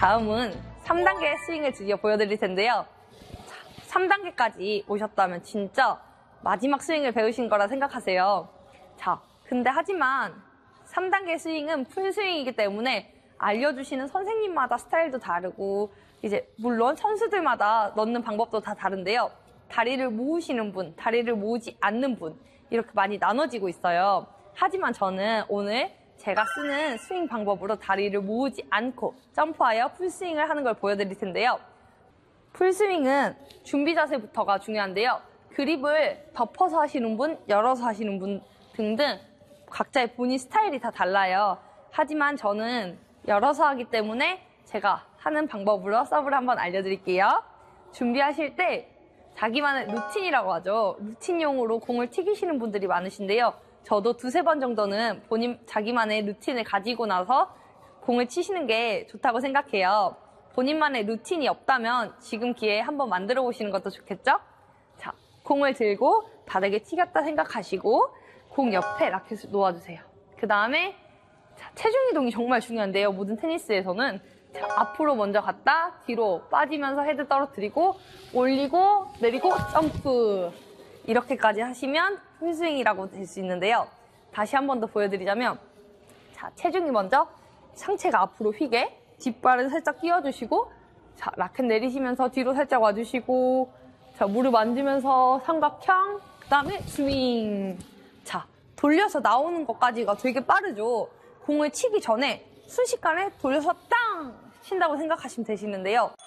다음은 3단계 스윙을 드디어 보여드릴 텐데요. 자, 3단계까지 오셨다면 진짜 마지막 스윙을 배우신 거라 생각하세요. 자, 근데 하지만 3단계 스윙은 풀스윙이기 때문에 알려주시는 선생님마다 스타일도 다르고 이제 물론 선수들마다 넣는 방법도 다 다른데요. 다리를 모으시는 분, 다리를 모으지 않는 분 이렇게 많이 나눠지고 있어요. 하지만 저는 오늘 제가 쓰는 스윙 방법으로 다리를 모으지 않고 점프하여 풀스윙을 하는 걸 보여드릴 텐데요. 풀스윙은 준비 자세부터가 중요한데요. 그립을 덮어서 하시는 분, 열어서 하시는 분 등등 각자의 본인 스타일이 다 달라요. 하지만 저는 열어서 하기 때문에 제가 하는 방법으로 서브를 한번 알려드릴게요. 준비하실 때 자기만의 루틴이라고 하죠. 루틴용으로 공을 튀기시는 분들이 많으신데요. 저도 두세 번 정도는 자기만의 루틴을 가지고 나서 공을 치시는 게 좋다고 생각해요. 본인만의 루틴이 없다면 지금 기회에 한번 만들어 보시는 것도 좋겠죠? 자, 공을 들고 바닥에 튀겼다 생각하시고 공 옆에 라켓을 놓아주세요. 그 다음에 체중 이동이 정말 중요한데요. 모든 테니스에서는 자, 앞으로 먼저 갔다 뒤로 빠지면서 헤드 떨어뜨리고 올리고 내리고 점프 이렇게까지 하시면 풀스윙이라고 될 수 있는데요. 다시 한 번 더 보여드리자면 자, 체중이 먼저 상체가 앞으로 휘게 뒷발을 살짝 띄워주시고 자, 라켓 내리시면서 뒤로 살짝 와주시고 자, 무릎 앉으면서 삼각형 그 다음에 스윙. 자, 돌려서 나오는 것까지가 되게 빠르죠. 공을 치기 전에 순식간에 돌려서 땅 친다고 생각하시면 되시는데요.